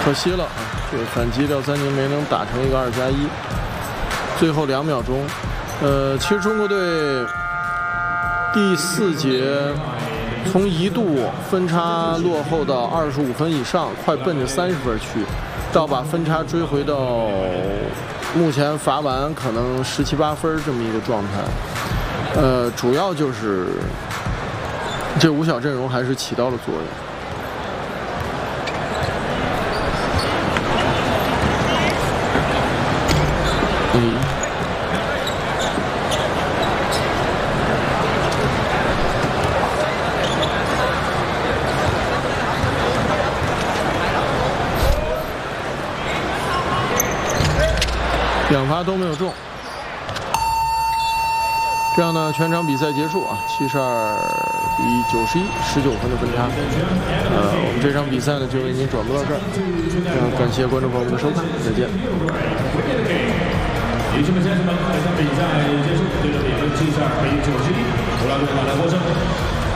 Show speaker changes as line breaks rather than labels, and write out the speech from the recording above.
可惜了啊，这个反击廖三宁没能打成一个2+1。最后2秒钟，其实中国队第4节从一度分差落后到25分以上，快奔着30分去，到把分差追回到目前罚完可能17、18分这么一个状态。主要就是这5小阵容还是起到了作用。2发都没有中，这样呢，全场比赛结束啊，72比91，19分的分差。我们这场比赛呢就为您转播到这儿，感谢观众朋友们的收看，再见。
女士们、先生们，本场比赛结束，最终比分72比91，乌拉圭马来获胜。